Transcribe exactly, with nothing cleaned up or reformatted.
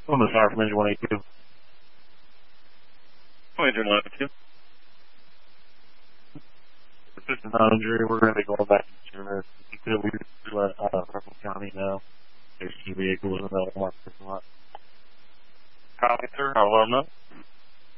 On the fire from engine one eighty-two. Oh, engine one eighty-two. Persistent non-injury, we're going to be going back to service. We do uh, uh, Russell County now. There's two vehicles in the Walmart parking lot. Copy, sir. I'll let them know.